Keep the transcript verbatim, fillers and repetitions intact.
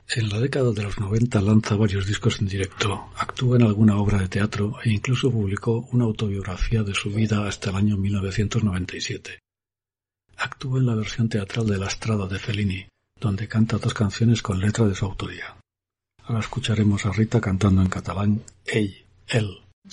En la década de los noventa lanza varios discos en directo, actúa en alguna obra de teatro e incluso publicó una autobiografía de su vida hasta el año mil novecientos noventa y siete. Actúa en la versión teatral de La Strada de Fellini, donde canta dos canciones con letra de su autoría. Ahora escucharemos a Rita cantando en catalán Ell, él.